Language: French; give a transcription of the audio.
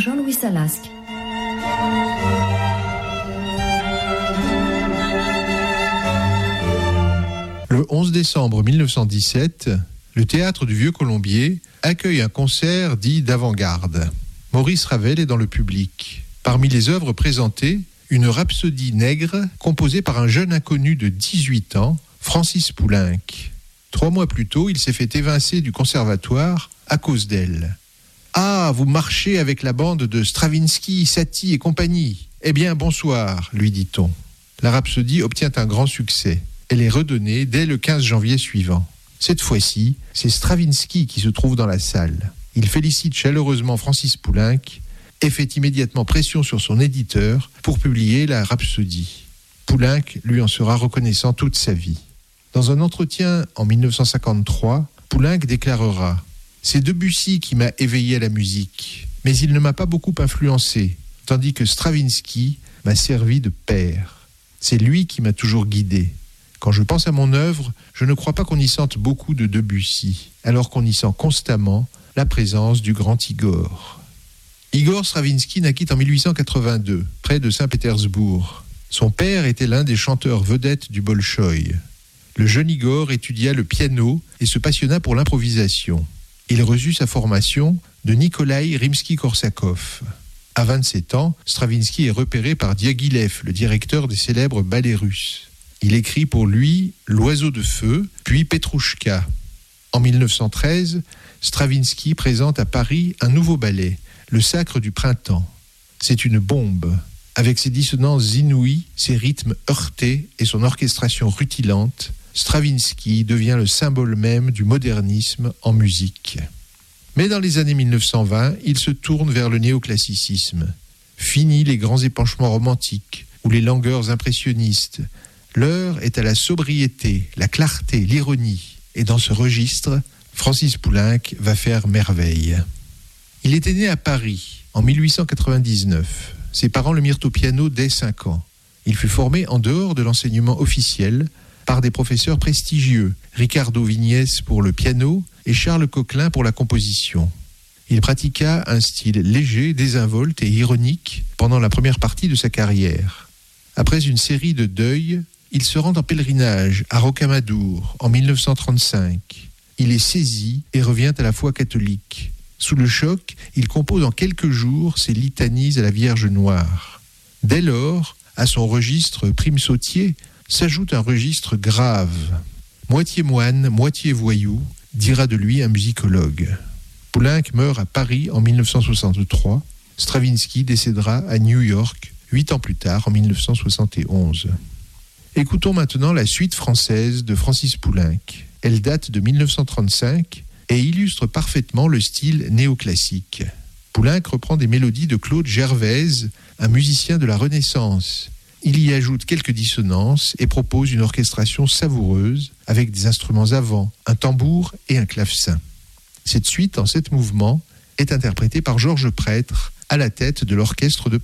Jean-Louis Salasque. Le 11 décembre 1917, le théâtre du Vieux-Colombier accueille un concert dit d'avant-garde. Maurice Ravel est dans le public. Parmi les œuvres présentées, une rhapsodie nègre composée par un jeune inconnu de 18 ans, Francis Poulenc. 3 mois plus tôt, il s'est fait évincer du conservatoire à cause d'elle. « Ah, vous marchez avec la bande de Stravinsky, Satie et compagnie. Eh bien, bonsoir, lui dit-on. » La rhapsodie obtient un grand succès. Elle est redonnée dès le 15 janvier suivant. Cette fois-ci, c'est Stravinsky qui se trouve dans la salle. Il félicite chaleureusement Francis Poulenc et fait immédiatement pression sur son éditeur pour publier la rhapsodie. Poulenc lui en sera reconnaissant toute sa vie. Dans un entretien en 1953, Poulenc déclarera « C'est Debussy qui m'a éveillé à la musique, mais il ne m'a pas beaucoup influencé, tandis que Stravinsky m'a servi de père. C'est lui qui m'a toujours guidé. Quand je pense à mon œuvre, je ne crois pas qu'on y sente beaucoup de Debussy, alors qu'on y sent constamment la présence du grand Igor. » Igor Stravinsky naquit en 1882, près de Saint-Pétersbourg. Son père était l'un des chanteurs vedettes du Bolchoï. Le jeune Igor étudia le piano et se passionna pour l'improvisation. Il reçut sa formation de Nikolai Rimsky-Korsakov. À 27 ans, Stravinsky est repéré par Diaghilev, le directeur des célèbres ballets russes. Il écrit pour lui L'Oiseau de feu, puis Petrouchka. En 1913, Stravinsky présente à Paris un nouveau ballet, Le Sacre du Printemps. C'est une bombe. Avec ses dissonances inouïes, ses rythmes heurtés et son orchestration rutilante, Stravinsky devient le symbole même du modernisme en musique. Mais dans les années 1920, il se tourne vers le néoclassicisme. Fini les grands épanchements romantiques ou les langueurs impressionnistes. L'heure est à la sobriété, la clarté, l'ironie. Et dans ce registre, Francis Poulenc va faire merveille. Il était né à Paris en 1899. Ses parents le mirent au piano dès 5 ans. Il fut formé en dehors de l'enseignement officiel par des professeurs prestigieux, Ricardo Vignès pour le piano et Charles Coquelin pour la composition. Il pratiqua un style léger, désinvolte et ironique pendant la première partie de sa carrière. Après une série de deuils, il se rend en pèlerinage à Rocamadour en 1935. Il est saisi et revient à la foi catholique. Sous le choc, il compose en quelques jours ses litanies à la Vierge Noire. Dès lors, à son registre prime-sautier, s'ajoute un registre grave. Moitié moine, moitié voyou, dira de lui un musicologue. Poulenc meurt à Paris en 1963. Stravinsky décédera à New York 8 ans plus tard, en 1971. Écoutons maintenant la suite française de Francis Poulenc. Elle date de 1935 et illustre parfaitement le style néoclassique. Poulenc reprend des mélodies de Claude Gervaise, un musicien de la Renaissance. Il y ajoute quelques dissonances et propose une orchestration savoureuse avec des instruments à vent, un tambour et un clavecin. Cette suite en 7 mouvements est interprétée par Georges Prêtre à la tête de l'orchestre de